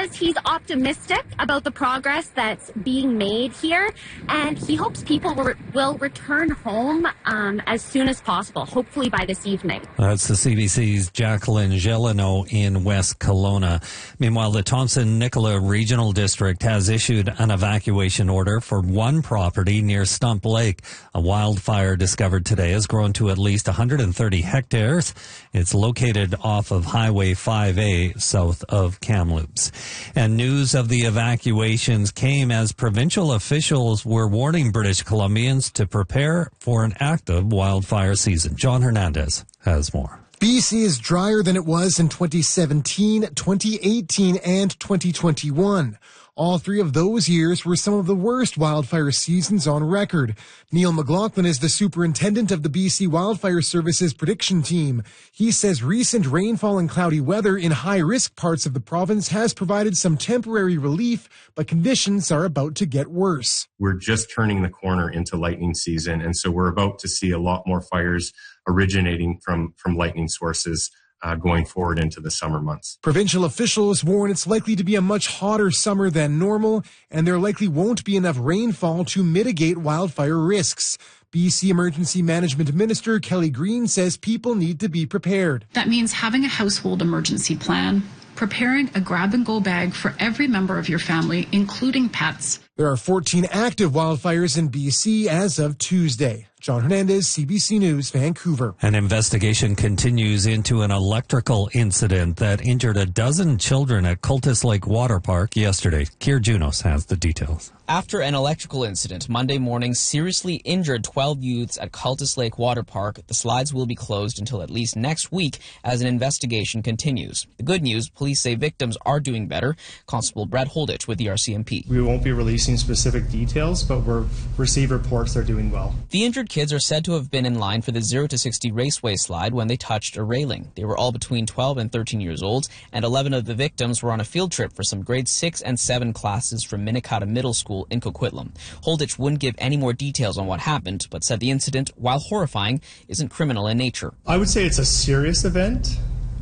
says he's optimistic about the progress that's being made here, and he hopes people will return home as soon as possible, hopefully by this evening. That's the CBC's Jacqueline Gelano in West Kelowna. Meanwhile, the Thompson-Nicola Regional District has issued an evacuation order for one property near Stump Lake. A wildfire discovered today has grown to at least 130 hectares. It's located off of Highway 5A south of Kamloops. And news of the evacuations came as provincial officials were warning British Columbians to prepare for an active wildfire season. John Hernandez has more. BC is drier than it was in 2017, 2018, and 2021. All three of those years were some of the worst wildfire seasons on record. Neil McLaughlin is the superintendent of the BC Wildfire Services prediction team. He says recent rainfall and cloudy weather in high-risk parts of the province has provided some temporary relief, but conditions are about to get worse. We're just turning the corner into lightning season, and so we're about to see a lot more fires originating from lightning sources going forward into the summer months. Provincial officials warn it's likely to be a much hotter summer than normal, and there likely won't be enough rainfall to mitigate wildfire risks. BC Emergency Management Minister Kelly Green says people need to be prepared. That means having a household emergency plan, preparing a grab-and-go bag for every member of your family, including pets. There are 14 active wildfires in BC as of Tuesday. John Hernandez, CBC News, Vancouver. An investigation continues into an electrical incident that injured a dozen children at Cultus Lake Water Park yesterday. Kier Junos has the details. After an electrical incident Monday morning seriously injured 12 youths at Cultus Lake Water Park, the slides will be closed until at least next week as an investigation continues. The good news, police say victims are doing better. Constable Brett Holditch with the RCMP. We won't be releasing specific details, but we've received reports they're doing well. The injured kids are said to have been in line for the 0 to 60 raceway slide when they touched a railing. They were all between 12 and 13 years old, and 11 of the victims were on a field trip for some grade 6 and 7 classes from Minikata Middle School in Coquitlam. Holditch wouldn't give any more details on what happened, but said the incident, while horrifying, isn't criminal in nature. I would say it's a serious event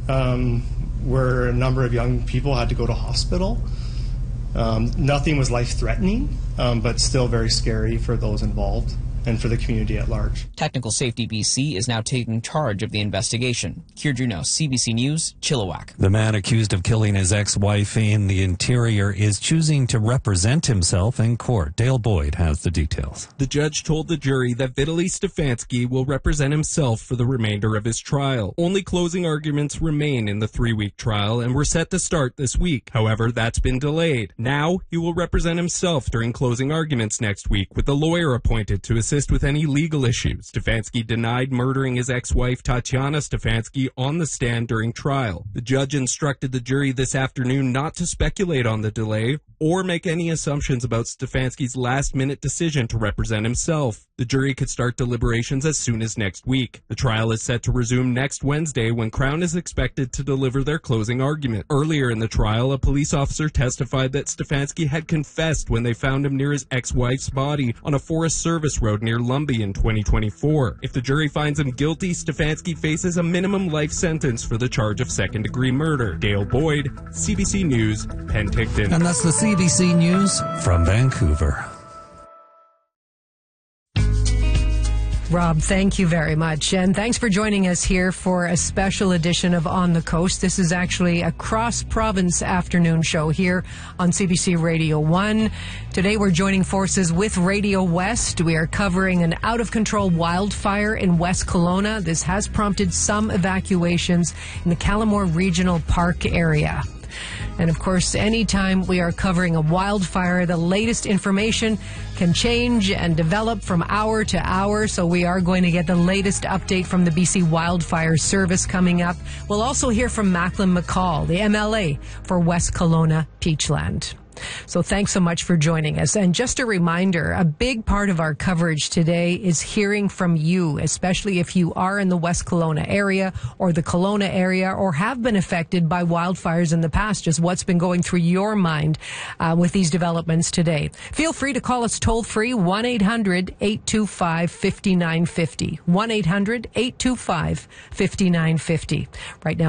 where a number of young people had to go to hospital. Nothing was life-threatening, but still very scary for those involved and for the community at large. Technical Safety BC is now taking charge of the investigation. Kier Junos, CBC News, Chilliwack. The man accused of killing his ex-wife in the interior is choosing to represent himself in court. Dale Boyd has the details. The judge told the jury that Vitaly Stefanski will represent himself for the remainder of his trial. Only closing arguments remain in the 3-week trial and were set to start this week. However, that's been delayed. Now, he will represent himself during closing arguments next week with a lawyer appointed to assist with any legal issues. Stefanski denied murdering his ex-wife Tatiana Stefanski on the stand during trial. The judge instructed the jury this afternoon not to speculate on the delay or make any assumptions about Stefanski's last-minute decision to represent himself. The jury could start deliberations as soon as next week. The trial is set to resume next Wednesday when Crown is expected to deliver their closing argument. Earlier in the trial, a police officer testified that Stefanski had confessed when they found him near his ex-wife's body on a Forest Service road near Lumbee in 2024. If the jury finds him guilty, Stefanski faces a minimum life sentence for the charge of second-degree murder. Dale Boyd, CBC News, Penticton. And that's the CBC News from Vancouver. Rob, thank you very much. And thanks for joining us here for a special edition of On the Coast. This is actually a cross-province afternoon show here on CBC Radio 1. Today we're joining forces with Radio West. We are covering an out-of-control wildfire in West Kelowna. This has prompted some evacuations in the Callamore Regional Park area. And of course, anytime we are covering a wildfire, the latest information can change and develop from hour to hour. So we are going to get the latest update from the BC Wildfire Service coming up. We'll also hear from Macklin McCall, the MLA for West Kelowna Peachland. So thanks so much for joining us. And just a reminder, a big part of our coverage today is hearing from you, especially if you are in the West Kelowna area or the Kelowna area or have been affected by wildfires in the past. Just what's been going through your mind with these developments today. Feel free to call us toll free, 1-800-825-5950. 1-800-825-5950. Right now,